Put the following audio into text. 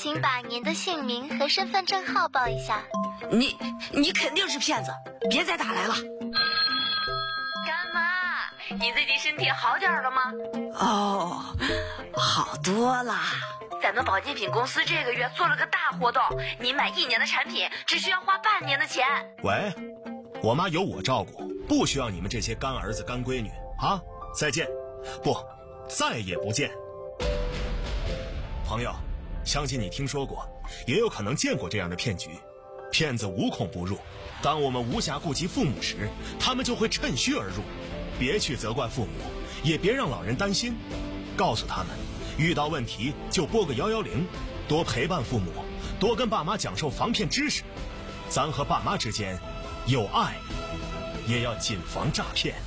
请把您的姓名和身份证号报一下。 你肯定是骗子，别再打来了。 干妈，你最近身体好点了吗？ 哦，好多啦。 咱们保健品公司这个月做了个大活动，你买1年的产品只需要花半年的钱。 喂，我妈有我照顾，不需要你们这些干儿子干闺女啊！再见，不，再也不见。朋友，相信你听说过，也有可能见过这样的骗局。骗子无孔不入，当我们无暇顾及父母时，他们就会趁虚而入。别去责怪父母，也别让老人担心，告诉他们遇到问题就拨个110，多陪伴父母，多跟爸妈讲授防骗知识。咱和爸妈之间有爱，也要谨防诈骗。